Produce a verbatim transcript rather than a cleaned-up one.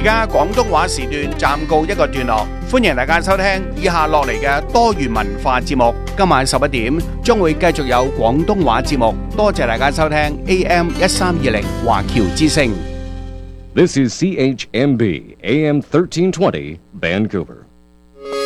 家廣東話時段暫告一個段落，歡迎大家收聽以下落嚟嘅多元文化節目。今晚十一點將會繼續有廣東話節目，多謝大家收聽 A M 一三二零華僑之聲。 This is C H M B A M thirteen twenty Vancouver.